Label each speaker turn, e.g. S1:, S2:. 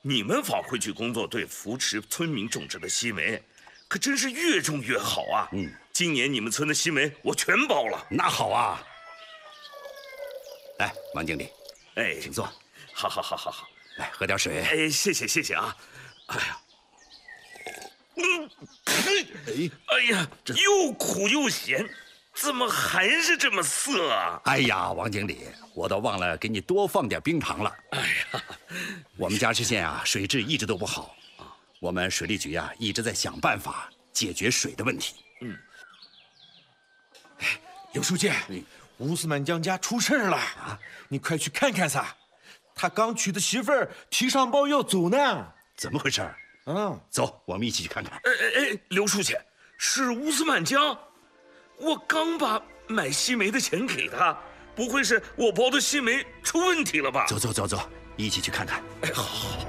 S1: 你们纺汇局工作队扶持村民种植的西梅，可真是越种越好啊！今年你们村的西梅我全包了。
S2: 那好啊。来，王经理，
S1: 哎，
S2: 请坐。
S1: 好。
S2: 来，喝点水。
S1: 哎，谢谢啊。哎呀，哎呀，又苦又咸，怎么还是这么涩啊？
S2: 哎呀，王经理，我都忘了给你多放点冰糖了。
S1: 哎呀，
S2: 我们嘉实县啊，水质一直都不好，我们水利局啊一直在想办法解决水的问题。
S3: 刘书记，乌斯曼江家出事了啊！你快去看看噻，他刚娶的媳妇儿提上报要走呢。
S2: 怎么回事？走，我们一起去看看。
S1: 刘书记，是乌斯曼江，我刚把买西梅的钱给他，不会是我包的西梅出问题了吧？
S2: 走，一起去看看。
S1: 哎，好。